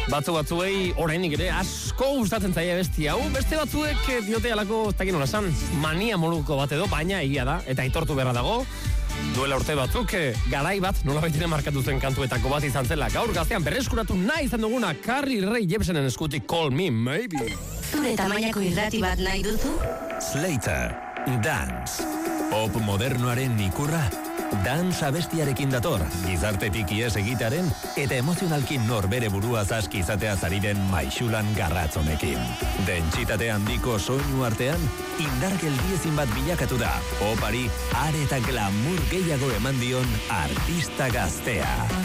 Batzuei orainik ere asko gustatzen zaie besti hau. Beste batzuek diote alako, ez dakit nola esan, mania moduko bat edo, baina egia da, eta aitortu beharra dago. Duela urte batzuk, garai bat nola baitire markatu zen kantuetako bat izan zela. Gaur gaztean berreskuratu nahi izan duguna Carly Rae Jepsenen eskutik Call Me Maybe. Zure tamainako irrati bat nahi duzu? Slater, Dance. Pop modernoaren ikurra. Dance abestiarekin dator, gizartetik ies egitaren eta emozionalki norbere burua zaski izatea zariren maixulan garratzonekin. Dentsitate handiko soinu artean, indar geldiezin bat bilakatu da, popari are eta glamour gehiago eman dion artista gaztea.